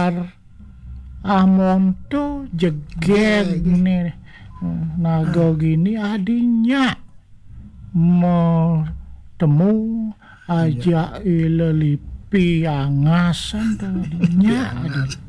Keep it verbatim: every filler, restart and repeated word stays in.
Bar Amonto jegeg nih naga gini adinya mau temu aja ilelipi angasan tuh adinya adi